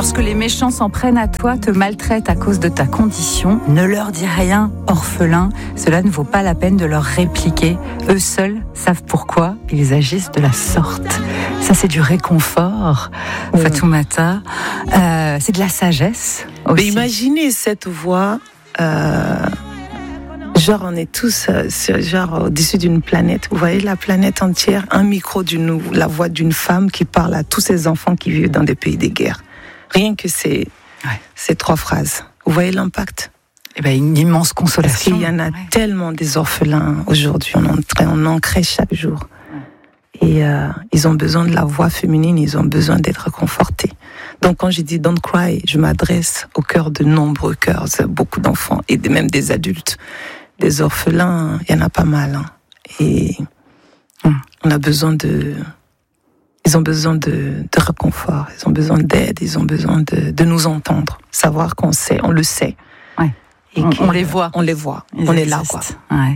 Lorsque les méchants s'en prennent à toi, te maltraitent à cause de ta condition, ne leur dis rien, orphelin. Cela ne vaut pas la peine de leur répliquer. Eux seuls savent pourquoi ils agissent de la sorte. Ça, c'est du réconfort, Fatoumata. C'est de la sagesse aussi. Mais imaginez cette voix... Genre, on est tous au-dessus d'une planète. Vous voyez la planète entière, un micro, la voix d'une femme qui parle à tous ces enfants qui vivent dans des pays de guerre. Rien que ces 3 phrases. Vous voyez l'impact ? Eh ben, une immense consolation. Parce qu'il y en a tellement des orphelins aujourd'hui. On en crée chaque jour. Et ils ont besoin de la voix féminine, ils ont besoin d'être confortés. Donc quand je dis don't cry, je m'adresse au cœur de nombreux cœurs, beaucoup d'enfants et même des adultes. Des orphelins, il y en a pas mal. Hein. Et on a besoin ils ont besoin de réconfort, ils ont besoin d'aide, ils ont besoin de nous entendre, savoir qu'on sait, on le sait. Ouais. Et on les voit. On les voit, on est là, quoi. Ouais.